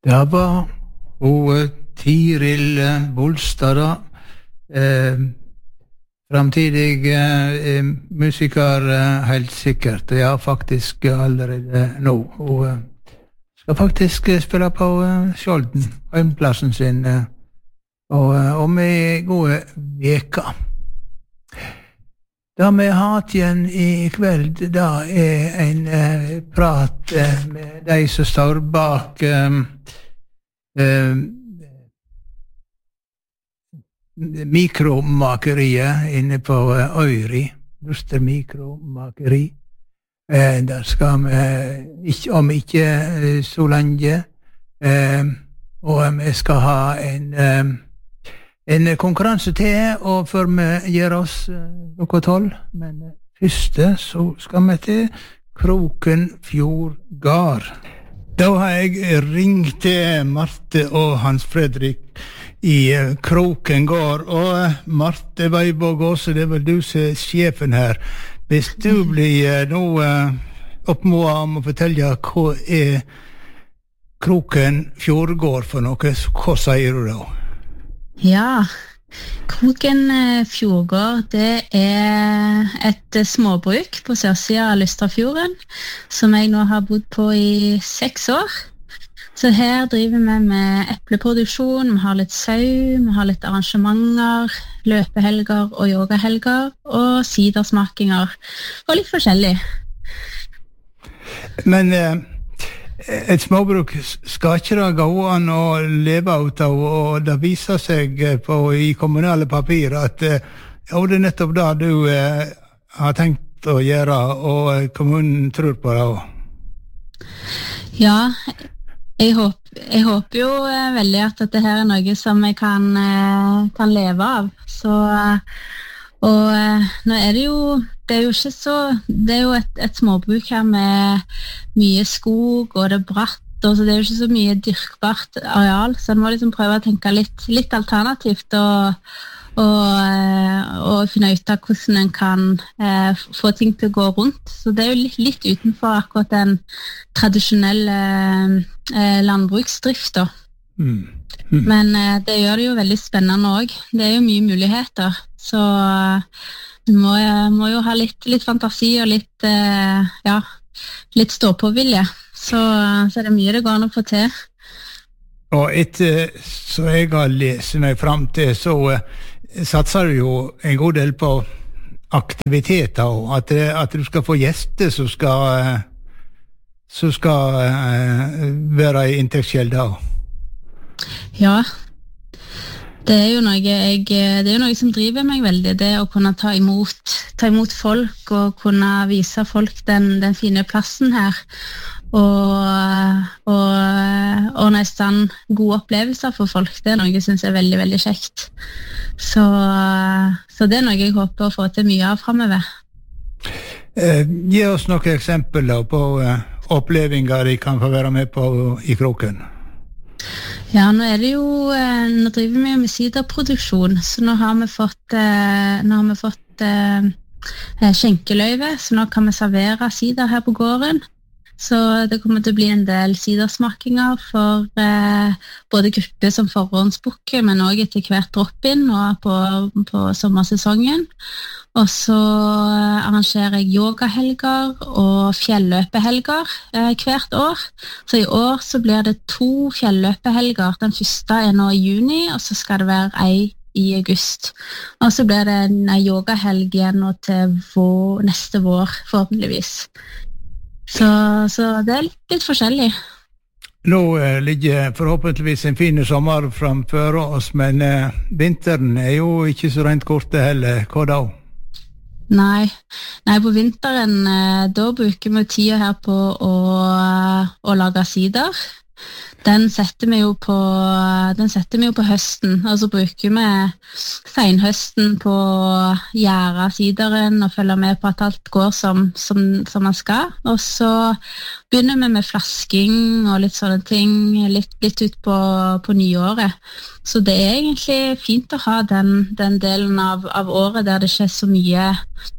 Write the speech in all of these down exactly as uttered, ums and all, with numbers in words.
Det var hun Tiril Bolstad da, eh, fremtidig eh, musiker eh, helt sikkert, ja faktisk allerede nå. Hun eh, skal faktisk spille på eh, Skjolden, hjemplassen sin, eh, og eh, om i gode veker. Det vi har hatt igjen i kveld, da er en eh, prat eh, med de som står bak eh, eh, mikromakeriet inne på eh, Øyri, Luster mikromakeri. Eh, der skal vi ikke, om ikke eh, så lenge, eh, og vi skal ha en eh, En konkurranse til, og før vi gjør oss klokka tolv, men første så skal vi til Krokenfjord gard. Da har jeg ringt til Marte og Hans Fredrik i Kroken gard, og Marte Veibog også, det er vel du som er sjefen her. Hvis du blir nå oppmålet om å fortelle hva er Krokenfjord gard for noe, hva sier du da? Ja, Krokenfjord gard, det er et småbruk på sørsida av Lusterfjorden, som jeg nå har bodd på i seks år. Så her driver vi med epleproduksjon, vi har litt sau, vi har litt arrangementer, løpehelger og yogahelger, og sidersmakinger, og litt forskjellig. Men eh, et småbruk skal ikke det gå an å leve ut av, og det viser seg på, i kommunale papir at ja, det er nettopp det du eh, har tenkt å gjøre, og kommunen tror på det også. Ja, jeg håper, jeg håper jo veldig at dette her er noe som jeg kan, kan leve av. Så, og nå er det jo, det er jo ikke så, det er jo et, et småbruk her med mye skog, og det er bratt, og så det er jo ikke så mye dyrkbart areal, så en må liksom prøve å tenke litt, litt alternativt, og, og, og finne ut av hvordan en kan eh, få ting til å gå rundt. Så det er jo litt, litt utenfor akkurat den tradisjonelle eh, landbruksdriften. Mm. Mm. Men eh, det gjør det jo veldig spennende også. Det er jo mye muligheter, så du må, må jo ha litt, litt fantasi og litt, eh, ja, litt stå-på-vilje. Så, så er det mye det går an å få til. Og etter så jeg har lest meg frem til, så uh, satser du jo en god del på aktiviteter, og at, at du skal få gjester som skal, uh, som skal uh, være i inntektskjelda. Ja, det er jo noe, jeg, det er jo noe som driver meg veldig, det å kunne ta imot, ta imot folk og kunne vise folk den, den fine plassen her. Og, og, og nesten gode opplevelser for folk, det er noe jeg synes er veldig, veldig kjekt. Så, så det er noe jeg håper å få til mye av fremover. Eh, gi oss noen eksempler på uh, opplevelser de kan få være med på i Kroken. Ja, nå er det jo, nå driver vi med siderproduksjon, så nå har vi fått, nå har vi fått eh, skjenkeløyve, så nå kan vi servere sider her på gården. Så det kommer til å bli en del sidersmakinger for eh, både grupper som forhåndsbukker, men også etter hvert drop-in nå på, på sommersesongen. Og så arrangerer jeg yogahelger og fjelløpehelger eh, hvert år. Så i år så blir det to fjelløpehelger. Den første er nå i juni, og så skal det være ei i august. Og så blir det en yogahelg igjen nå til vår, neste vår, forhåpentligvis. Så, så det er litt, litt forskjellig. Nå eh, ligger forhåpentligvis en fin sommer framfor oss, men eh, vinteren er jo ikke så rent korte heller. Hva da? Nei, Nei på vinteren eh, da bruker vi tida her på å, å lage sider. Den setter vi jo på, den setter vi jo på høsten, og så bruker vi senhøsten på å gjære sideren og følge med på at alt går som, som, som man skal. Og så begynner vi med flasking og litt sånne ting, litt, litt ut på, på nyåret. Så det er egentlig fint å ha den, den delen av, av året der det ikke er så mye,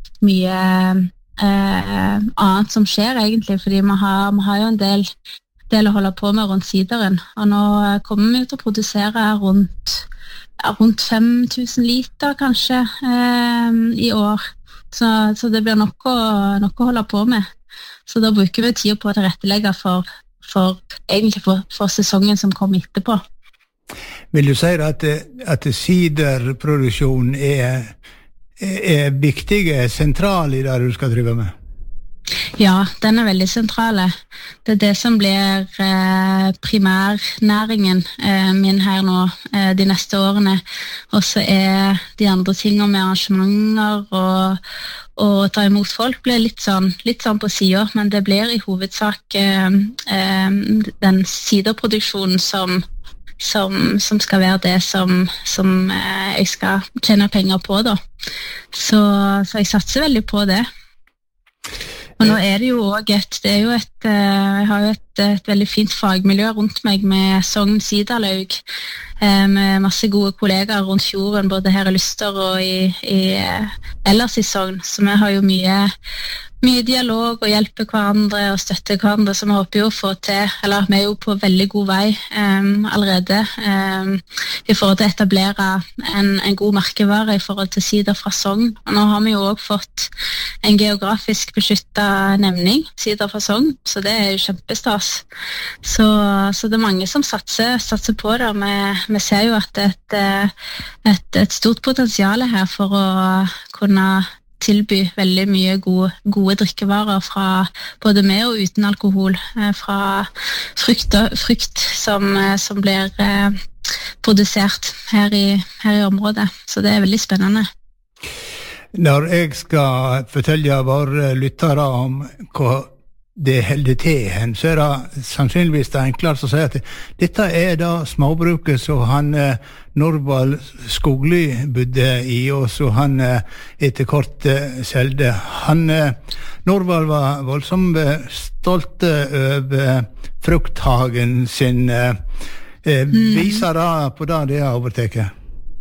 mye eh, annet som skjer egentlig, fordi vi har, vi har jo en del del å holde på med rundt sideren. Og nå kommer vi til å produsere rundt, ja, rundt fem tusen liter kanskje eh, i år. Så, så det blir nok å, nok å holde på med. Så da bruker vi tid på å tilrettelegge for, for, egentlig for, for sesongen som kommer etterpå. Vil du si at, at siderproduksjon er, er viktig, er sentral i det du skal drive med? Ja, den er veldig sentrale. Det er det som blir eh, primærnæringen eh, min her nå eh, de neste årene. Og så er de andre tingene med arrangementer og, og ta imot folk blir litt sånn, litt sånn på siden, men det blir i hovedsak eh, eh, den siderproduksjonen som Som, som skal være det som, som eh, jeg skal tjene penger på da. Så, så jeg satser veldig på det. Og nå er det jo også et, det er jo et, jeg har jo et, et veldig fint fagmiljø rundt meg med Sogn Siderlaug, med masse gode kollegaer rundt fjorden, både her i Lyster og i, i, ellers i Sogn. Så vi har jo mye, mye dialog og hjelper hverandre og støtter hverandre, så vi håper jo å få til, eller vi er jo på veldig god vei um, allerede um, i forhold til å etablere en, en god merkevare i forhold til sider fra Sogn. Og nå har vi jo også fått en geografisk beskyttet nemning, sider fra Sogn, så det er jo kjempestas. Så, så det er mange som satser, satser på det. Vi, vi ser jo at det er et, et, et stort potensial her for å kunne tilby veldig mye gode, gode drikkevarer fra både med og uten alkohol, fra frukt, frukt som, som blir eh, produsert her i, her i området. Så det er veldig spennende. Når jeg skal fortelle våre lyttere om hva det holder til hen, så er det sannsynligvis det enklere å si at dette er da småbruket som han eh, Norvald Skogli bodde i, og så han eh, etter kort eh, selde. Han, eh, Norvald var voldsomt stolt over frukthagen sin. Eh, mm. Viser det på det det har overtaket?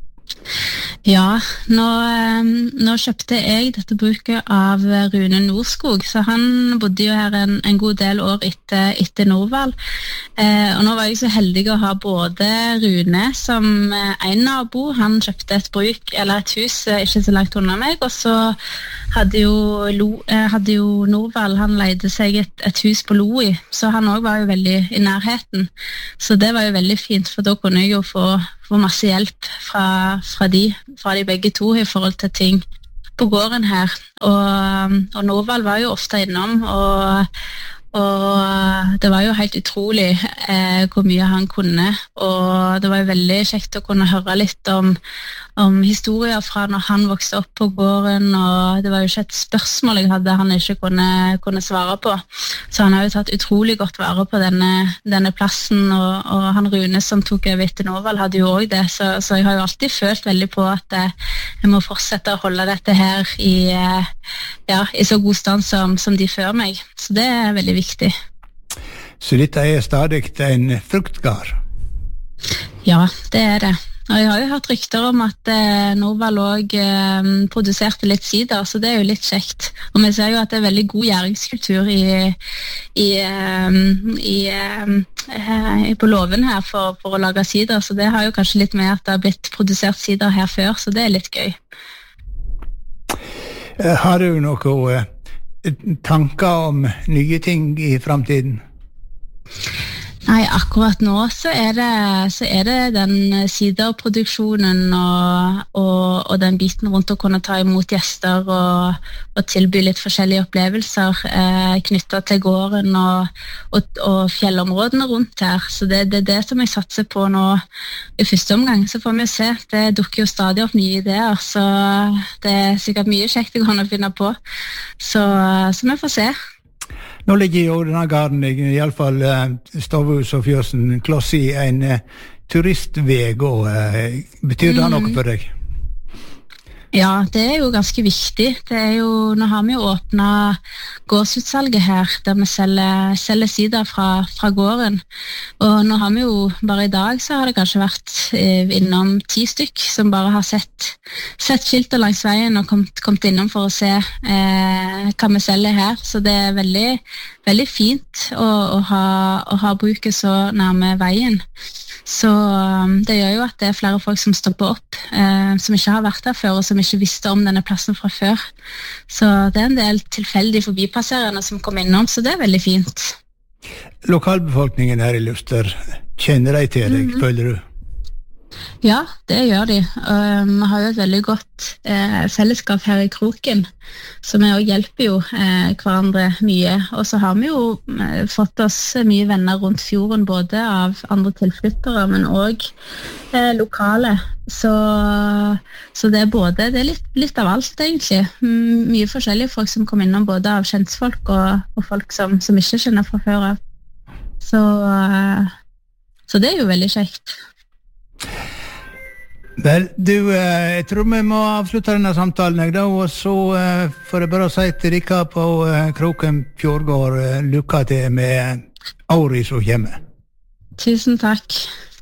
Ja, nå, nå kjøpte jeg dette bruket av Rune Nordskog, så han bodde jo her en, en god del år etter, etter Norvald. Eh, og nå var jeg så heldig å ha både Rune som en nabo, han kjøpte et bruk, eller et hus ikke så langt under meg, og så hadde jo, Lo, hadde jo Norvald, han leide seg et, et hus på Loi, så han også var jo veldig i nærheten. Så det var jo veldig fint, for da kunne jeg jo få få masse hjelp fra, fra, de, fra de begge to i forhold til ting på gården her. Og, og Norvald var jo ofte innom, og, og det var jo helt utrolig eh, hvor mye han kunne. Og det var jo veldig kjekt å kunne høre litt om, om historier fra når han vokste opp på gården, og det var jo ikke et spørsmål jeg hadde han ikke kunne, kunne svare på. Så han har jo tatt utrolig godt vare på denne, denne plassen, og, og han Rune som tok over etter Norvald hadde jo også det, så, så jeg har jo alltid følt veldig på at eh, jeg må fortsette å holde dette her i, eh, ja, i så god stand som, som de før meg. Så det er veldig viktig. Så dette er stadig en fruktgard? Ja, det er det. Og jeg har jo hørt rykter om at eh, Norvald også eh, produserte litt sider, så det er jo litt kjekt. Og vi ser jo at det er veldig god gjæringskultur i, i, eh, i, eh, på låven her for, for å lage sider, så det har jo kanskje litt med at det har blitt produsert sider her før, så det er litt gøy. Har du noen eh, tanker om nye ting i fremtiden? Nei, akkurat nå så er det, så er det den siderproduksjonen og, og, og den biten rundt å kunne ta imot gjester og, og tilby litt forskjellige opplevelser eh, knyttet til gården og, og, og fjellområdene rundt her. Så det, det er det som jeg satser på nå i første omgang. Så får vi se, det dukker jo stadig opp nye ideer, så det er sikkert mye kjekt jeg kan finne på. Så, så vi får se. Nå ligger jo denne garden, i alle fall uh, Stavhus og Fjøsen, kloss i en uh, turistveg, og uh, betyr det noe for deg? Ja, det er jo ganske viktig. Det er jo, nå har vi jo åpnet gårdsutsalget her, der vi selger, selger sider fra, fra gården. Og nå har vi jo, bare i dag så har det kanskje vært eh, innom ti stykk som bare har sett, sett skilter langs veien og kommet, kommet innom for å se eh, hva vi selger her. Så det er veldig, veldig fint å, å, ha, å ha bruket så nærme veien. Så um, det gjør jo at det er flere folk som stopper opp, eh, som ikke har vært der før, og som ikke visste om denne plassen fra før. Så det er en del tilfeldige forbipasserende som kommer innom, så det er veldig fint. Lokalbefolkningen her i Luster, kjenner de til deg, mm-hmm. føler du? Ja, det gjør de. Vi um, har jo et veldig godt eh, fellesskap her i Kroken, så vi også hjelper jo eh, hverandre mye. Og så har vi jo eh, fått oss mye venner rundt fjorden, både av andre tilflyttere, men også eh, lokale. Så, så det er både, det er litt, litt av alt egentlig. M- mye forskjellige folk som kommer innom, både av kjentfolk og, og folk som, som ikke kjenner fra før av. Så, eh, så det er jo veldig kjekt. Vel, du, eh, jeg tror vi må avslutte denne samtalen, jeg da, og så eh, får jeg bare si til dere på eh, Kroken Fjordgård, eh, lykke til med året som kommer. Tusen takk.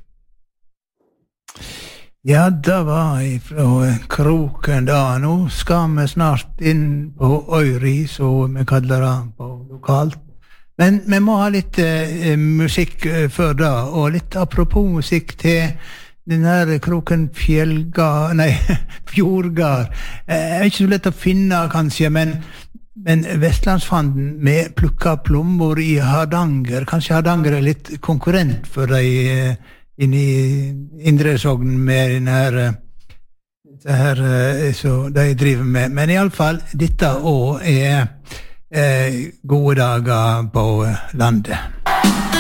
Ja, det var fra Kroken da. Nå skal vi snart inn på Øyri, så vi kaller det på lokalt. Men vi må ha litt eh, musikk før da, og litt apropos musikk til den her Kroken Fjellgard, nei, Fjordgard. Eh, er ikke så lett å finne, kanskje, men, men Vestlandsfanden med plukka plommer i Hardanger. Kanskje Hardanger er litt konkurrent for deg eh, inn i Indre Sogn med den her, det her eh, så de driver med. Men i alle fall, dette også er eh, gode dager på landet.